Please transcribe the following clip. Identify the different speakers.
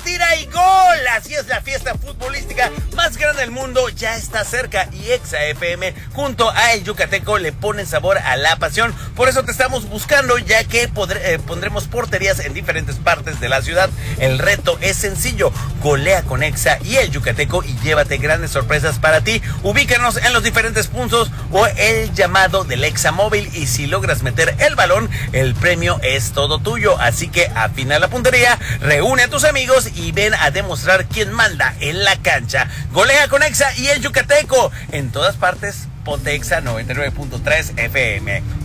Speaker 1: tira y gol. Así es, la fiesta futbolística más grande del mundo ya está cerca y Exa FM junto a El Yucateco le ponen sabor a la pasión. Por eso te estamos buscando, ya que pondremos porterías en diferentes partes de la ciudad. El reto es sencillo: golea con Exa y El Yucateco y llévate grandes sorpresas para ti. Ubícanos en los diferentes puntos o el llamado del Exa móvil, y si logras meter el balón, el premio es todo tuyo. Así que afina la puntería, reúne a tus amigos y ven a demostrar quién manda en la cancha. Golea con Exa y El Yucateco. En todas partes, ponte Exa 99.3 FM.